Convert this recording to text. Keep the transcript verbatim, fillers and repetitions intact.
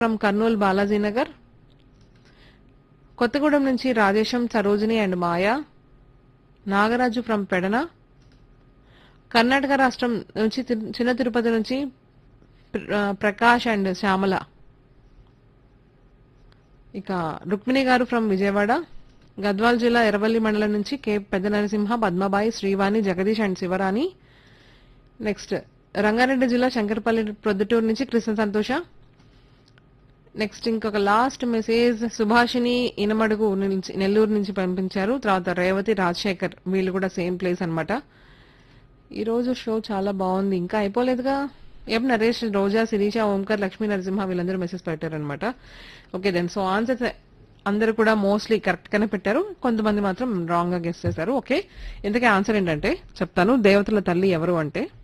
From Kurnool Balaji Nagar. Kothagudem నుంచి Rajesham, Sarojini and Maya. Nagaraju from Pedana. Karnataka రాష్ట్రం నుంచి తి- చిన్న తిరుపతి నుంచి ప్ర- ఆ, ప్రకాష్ అండ్ శ్యామల. ఇక రుక్మిణి గారు ఫ్రమ్ విజయవాడ. గద్వాల్ జిల్లా ఎర్రవల్లి మండలం నుంచి కె పెద్ద నరసింహ, పద్మబాయి, శ్రీవాణి, జగదీష్ అండ్ శివరాణి. నెక్స్ట్ రంగారెడ్డి జిల్లా శంకరపల్లి ప్రొద్దుటూరు నుంచి కృష్ణ సంతోష. నెక్స్ట్ ఇంకొక లాస్ట్ మెసేజ్ సుభాషిని ఇనమడుగు నుంచి నెల్లూరు నుంచి పంపించారు. తర్వాత రేవతి, రాజశేఖర్, వీళ్ళు కూడా సేమ్ ప్లేస్ అన్నమాట. ఈ రోజు షో చాలా బాగుంది, ఇంకా అయిపోలేదుగా. ఎం నరేష్, రోజా, శిరీష, ఓంకర్, లక్ష్మీ నరసింహ వీళ్ళందరూ మెసేజ్ పెట్టారనమాట. ఓకే దెన్ సో ఆన్సర్స్ అందరూ కూడా మోస్ట్లీ కరెక్ట్ గానే పెట్టారు, కొంతమంది మాత్రం రాంగ్ గా గెస్ చేశారు. ఓకే, ఇంతకీ ఆన్సర్ ఏంటంటే చెప్తాను. దేవతల తల్లి ఎవరు అంటే